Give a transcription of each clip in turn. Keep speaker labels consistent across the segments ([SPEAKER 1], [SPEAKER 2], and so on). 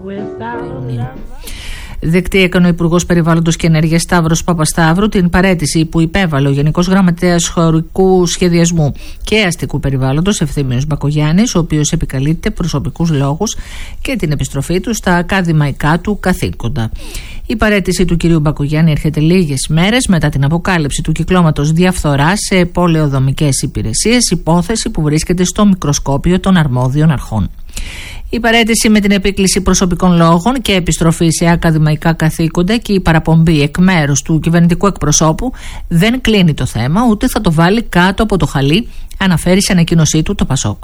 [SPEAKER 1] Δεκτή έκανε ο Υπουργός Περιβάλλοντος και Ενέργειας Σταύρος Παπασταύρου την παραίτηση που υπέβαλε ο Γενικός Γραμματέας Χωρικού Σχεδιασμού και Αστικού Περιβάλλοντος Ευθύμιος Μπακογιάννης, ο οποίος επικαλείται προσωπικούς λόγους και την επιστροφή του στα ακαδημαϊκά του καθήκοντα. Η παραίτηση του κυρίου Μπακογιάννη έρχεται λίγες μέρες μετά την αποκάλυψη του κυκλώματος διαφθοράς σε πολεοδομικές υπηρεσίες, υπόθεση που βρίσκεται στο μικροσκόπιο των αρμόδιων αρχών. Η παραίτηση με την επίκληση προσωπικών λόγων και επιστροφή σε ακαδημαϊκά καθήκοντα και η παραπομπή εκ μέρους του κυβερνητικού εκπροσώπου δεν κλείνει το θέμα, ούτε θα το βάλει κάτω από το χαλί, αναφέρει σε ανακοίνωσή του το ΠΑΣΟΚ.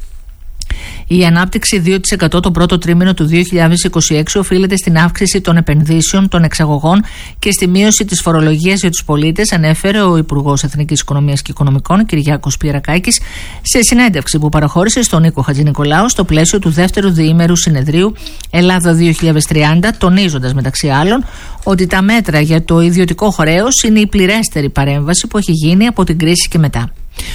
[SPEAKER 1] Η ανάπτυξη 2% το πρώτο τρίμηνο του 2026 οφείλεται στην αύξηση των επενδύσεων, των εξαγωγών και στη μείωση της φορολογίας για τους πολίτες, ανέφερε ο Υπουργός Εθνικής Οικονομίας και Οικονομικών Κυριάκος Πιερακάκης σε συνέντευξη που παραχώρησε στον Νίκο Χατζηνικολάου στο πλαίσιο του δεύτερου διήμερου συνεδρίου Ελλάδα 2030, τονίζοντας μεταξύ άλλων ότι τα μέτρα για το ιδιωτικό χρέος είναι η πληρέστερη παρέμβαση που έχει γίνει από την κρίση και μετά.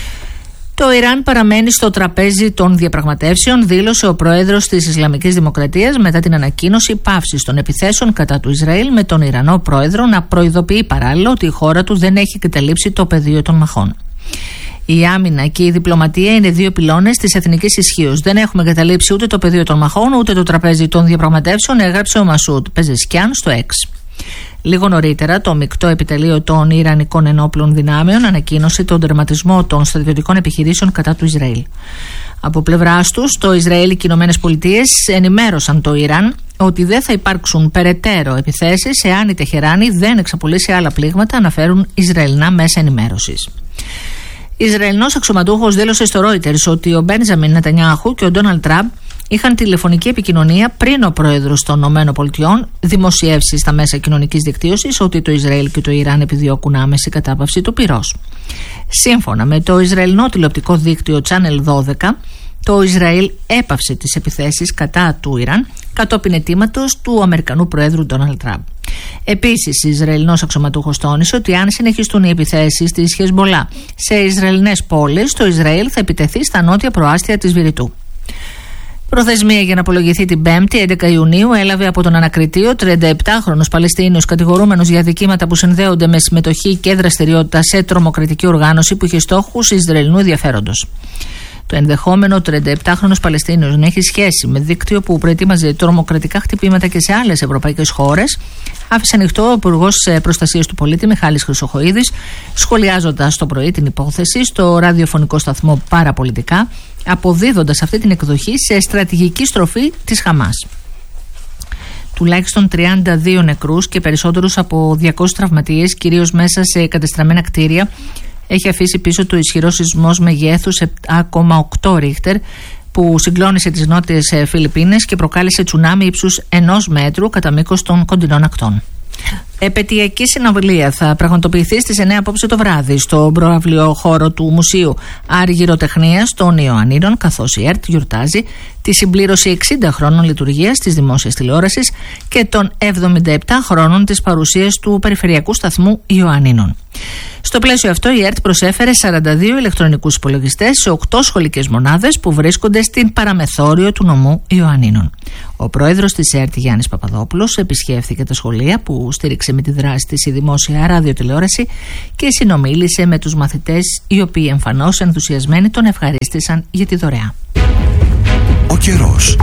[SPEAKER 1] Το Ιράν παραμένει στο τραπέζι των διαπραγματεύσεων, δήλωσε ο πρόεδρος της Ισλαμικής Δημοκρατίας μετά την ανακοίνωση πάυσης των επιθέσεων κατά του Ισραήλ, με τον Ιρανό πρόεδρο να προειδοποιεί παράλληλα ότι η χώρα του δεν έχει καταλήψει το πεδίο των μαχών. Η άμυνα και η διπλωματία είναι δύο πυλώνες της εθνικής ισχύως. Δεν έχουμε καταλήψει ούτε το πεδίο των μαχών ούτε το τραπέζι των διαπραγματεύσεων, έγραψε ο Μασούντ Πεζεσκιάν στο X. Λίγο νωρίτερα, το μεικτό επιτελείο των Ιρανικών ενόπλων δυνάμεων ανακοίνωσε τον τερματισμό των στρατιωτικών επιχειρήσεων κατά του Ισραήλ. Από πλευράς τους, το Ισραήλ και οι Ηνωμένες Πολιτείες ενημέρωσαν το Ιράν ότι δεν θα υπάρξουν περαιτέρω επιθέσεις εάν η Τεχεράνη δεν εξαπολύσει άλλα πλήγματα, αναφέρουν Ισραηλινά μέσα ενημέρωσης. Ισραηλινός αξιωματούχος δήλωσε στο Reuters ότι ο Μπέντζαμιν Νετανιάχου και ο Ντόναλντ Τραμπ είχαν τηλεφωνική επικοινωνία πριν ο πρόεδρος των ΗΠΑ δημοσιεύσει στα μέσα κοινωνικής δικτύωσης ότι το Ισραήλ και το Ιράν επιδιώκουν άμεση κατάπαυση του πυρός. Σύμφωνα με το Ισραηλινό τηλεοπτικό δίκτυο Channel 12, το Ισραήλ έπαυσε τις επιθέσεις κατά του Ιράν κατόπιν αιτήματος του Αμερικανού Προέδρου Ντόναλντ Τραμπ. Επίσης, ο Ισραηλινός αξιωματούχος τόνισε ότι αν συνεχιστούν οι επιθέσεις της Χεσμολά σε Ισραηλινές πόλεις, το Ισραήλ θα επιτεθεί στα νότια προάστια της Βηρητού. Προθεσμία για να απολογηθεί την 5η, 11 Ιουνίου, έλαβε από τον ανακριτή ο 37χρονος Παλαιστίνιος κατηγορούμενος για δικήματα που συνδέονται με συμμετοχή και δραστηριότητα σε τρομοκρατική οργάνωση που είχε στόχους Ισραηλινού ενδιαφέροντος. Το ενδεχόμενο 37χρονος Παλαιστίνιος να έχει σχέση με δίκτυο που προετοίμαζε τρομοκρατικά χτυπήματα και σε άλλες ευρωπαϊκές χώρες άφησε ανοιχτό ο Υπουργός Προστασίας του Πολίτη Μιχάλης Χρυσοχοΐδης, σχολιάζοντας το πρωί την υπόθεση στο ραδιοφωνικό σταθμό Παραπολιτικά, αποδίδοντας αυτή την εκδοχή σε στρατηγική στροφή της Χαμάς. Τουλάχιστον 32 νεκρούς και περισσότερους από 200 τραυματίες, κυρίως μέσα σε κατεστραμμένα κτίρια, έχει αφήσει πίσω του ισχυρός σεισμός μεγέθους 7,8 ρίχτερ που συγκλώνησε τις νότιες Φιλιππίνες και προκάλεσε τσουνάμι ύψους 1 μέτρου κατά μήκος των κοντινών ακτών. Επαιτειακή συναυλία θα πραγματοποιηθεί στις 9 απόψε το βράδυ στο προαυλιό χώρο του Μουσείου Αργυροτεχνίας των Ιωαννίνων, καθώς η ΕΡΤ γιορτάζει τη συμπλήρωση 60 χρόνων λειτουργίας της δημόσιας τηλεόρασης και των 77 χρόνων της παρουσίας του περιφερειακού σταθμού Ιωαννίνων. Στο πλαίσιο αυτό, η ΕΡΤ προσέφερε 42 ηλεκτρονικούς υπολογιστές σε 8 σχολικές μονάδες που βρίσκονται στην παραμεθόριο του νομού Ιωαννίνων. Ο πρόεδρος της ΕΡΤ, Γιάννης Παπαδόπουλος, επισκέφθηκε τα σχολεία που στήριξε με τη δράση της η δημόσια ραδιοτηλεόραση και συνομίλησε με τους μαθητές, οι οποίοι εμφανώς ενθουσιασμένοι τον ευχαρίστησαν για τη δωρεά.
[SPEAKER 2] Ο καιρός.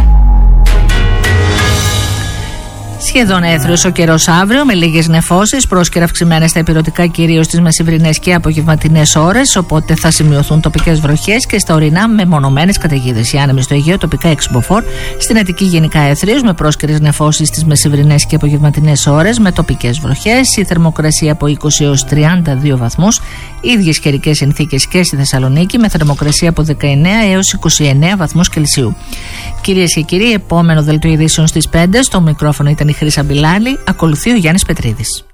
[SPEAKER 1] Σχεδόν έθριος ο καιρός αύριο, με λίγες νεφώσεις, πρόσκαιρα αυξημένες στα ηπειρωτικά, κυρίως στις μεσημβρινές και απογευματινές ώρες, οπότε θα σημειωθούν τοπικές βροχές και στα ορεινά μεμονωμένες καταιγίδες. Οι άνεμοι στο Αιγαίο τοπικά εξμποφόρ, στην Αττική γενικά έθριος, με πρόσκαιρες νεφώσεις στις μεσημβρινές και απογευματινές ώρες, με τοπικές βροχές. Η θερμοκρασία από 20 έως 32 βαθμούς, ίδιες καιρικές συνθήκες και στη Θεσσαλονίκη, με θερμοκρασία από 19 έως 29 βαθμούς Κελσίου. Κυρίες και κύριοι, επόμενο δελτίο ειδήσεων στις 5. Στο μικρόφωνο ήταν η Χρύσα Μπιλάλη, ακολουθεί ο Γιάννης Πετρίδης.